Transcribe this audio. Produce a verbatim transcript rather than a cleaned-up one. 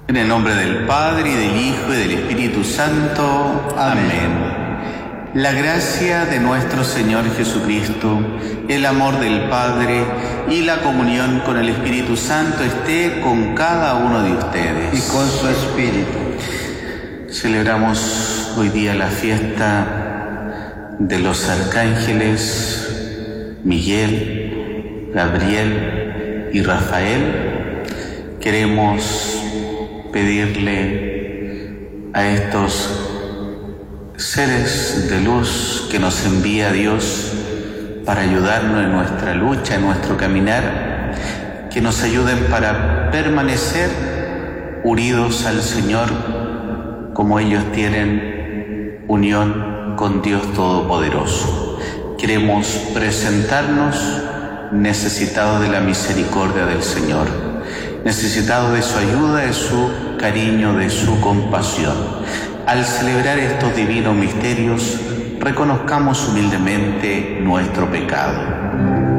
En el nombre del Padre, y del Hijo, y del Espíritu Santo. Amén. La gracia de nuestro Señor Jesucristo, el amor del Padre y la comunión con el Espíritu Santo esté con cada uno de ustedes. Y con su espíritu. Celebramos hoy día la fiesta de los arcángeles Miguel, Gabriel y Rafael. Queremos pedirle a estos seres de luz que nos envía Dios para ayudarnos en nuestra lucha, en nuestro caminar, que nos ayuden para permanecer unidos al Señor como ellos tienen unión con Dios Todopoderoso. Queremos presentarnos necesitados de la misericordia del Señor, necesitados de su ayuda, de su cariño, de su compasión. Al celebrar estos divinos misterios, reconozcamos humildemente nuestro pecado.